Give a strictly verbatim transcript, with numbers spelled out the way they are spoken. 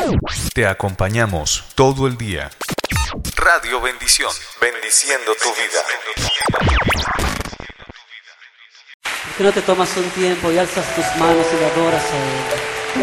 Te acompañamos todo el día. Radio Bendición, bendiciendo tu vida. ¿Por qué no te tomas un tiempo y alzas tus manos y le adoras a Él?